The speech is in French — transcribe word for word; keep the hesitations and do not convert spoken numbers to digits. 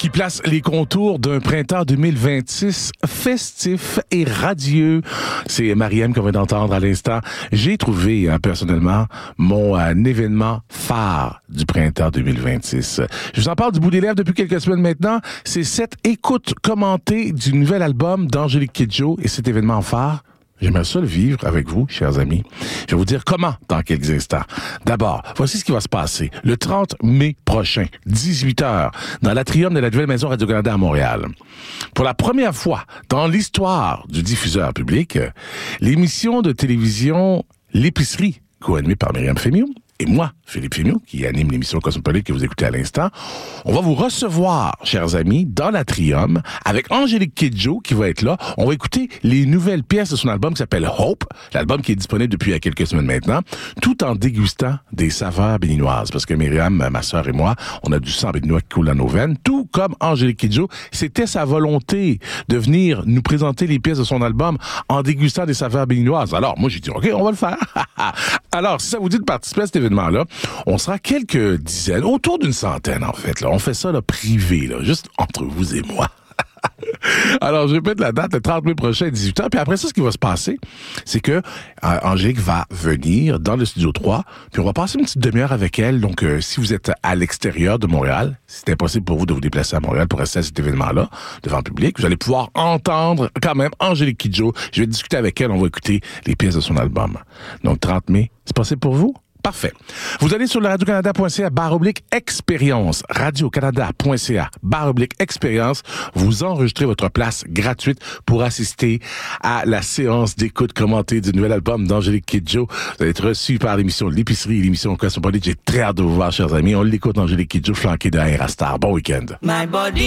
qui place les contours d'un printemps deux mille vingt-six festif et radieux. C'est Mariam qu'on vient d'entendre à l'instant. J'ai trouvé, hein, personnellement, mon euh, événement phare du printemps deux mille vingt-six. Je vous en parle du bout des lèvres depuis quelques semaines maintenant. C'est cette écoute commentée du nouvel album d'Angélique Kidjo et cet événement phare. J'aimerais ça le vivre avec vous, chers amis. Je vais vous dire comment dans quelques instants. D'abord, voici ce qui va se passer. Le trente mai prochain, dix-huit heures, dans l'atrium de la nouvelle maison Radio-Canada à Montréal. Pour la première fois dans l'histoire du diffuseur public, l'émission de télévision L'épicerie, co-animée par Myriam Fémiot, et moi, Philippe Fémiot, qui anime l'émission Cosmopolite que vous écoutez à l'instant, on va vous recevoir, chers amis, dans l'Atrium, avec Angélique Kidjo qui va être là. On va écouter les nouvelles pièces de son album qui s'appelle Hope, l'album qui est disponible depuis il y a quelques semaines maintenant, tout en dégustant des saveurs béninoises. Parce que Myriam, ma sœur et moi, on a du sang béninois qui coule dans nos veines, tout comme Angélique Kidjo. C'était sa volonté de venir nous présenter les pièces de son album en dégustant des saveurs béninoises. Alors, moi, j'ai dit, OK, on va le faire. Alors, si ça vous dit de participer à cet événement-là, on sera quelques dizaines, autour d'une centaine en fait. Là. On fait ça là, privé, là, juste entre vous et moi. Alors, je répète la date, le trente mai prochain, dix-huit heures. Puis après ça, ce qui va se passer, c'est que euh, Angélique va venir dans le studio trois, puis on va passer une petite demi-heure avec elle. Donc, euh, si vous êtes à l'extérieur de Montréal, c'est impossible pour vous de vous déplacer à Montréal pour rester à cet événement-là, devant le public. Vous allez pouvoir entendre quand même Angélique Kidjo. Je vais discuter avec elle, on va écouter les pièces de son album. Donc, trente mai, c'est possible pour vous? Parfait. Vous allez sur le radio-canada point c a barre oblique expérience, radio-canada point c a barre oblique expérience. Vous enregistrez votre place gratuite pour assister à la séance d'écoute commentée du nouvel album d'Angélique Kidjo. Vous allez être reçu par l'émission L'épicerie et l'émission Cosmopolite. J'ai très hâte de vous voir, chers amis. On l'écoute, Angélique Kidjo, flanquée de Air Star. Bon week-end. My body.